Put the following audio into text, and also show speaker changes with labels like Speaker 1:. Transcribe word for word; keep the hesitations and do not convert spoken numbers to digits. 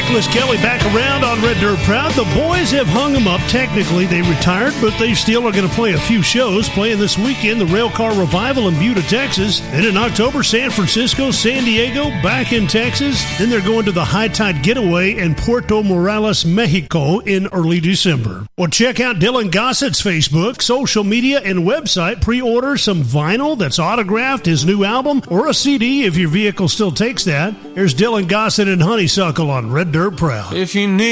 Speaker 1: Nicholas Kelly back around on Red Dirt Proud. The boys have hung them up. Technically, they retired, but they still are going to play a few shows. Playing this weekend, the Railcar Revival in Buda, Texas. And in October, San Francisco, San Diego, back in Texas. Then they're going to the High Tide Getaway in Puerto Morales, Mexico in early December. Well, check out Dylan Gossett's Facebook, social media, and website. Pre-order some vinyl that's autographed, his new album, or a C D if your vehicle still takes that. Here's Dylan Gossett and Honeysuckle on Red Dirt Proud.
Speaker 2: If you need